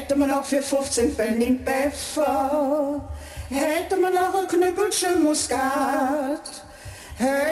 Hätte man auch für 15 Pfennig Pfeffer, hätte man auch ein Knüppelchen Muskat.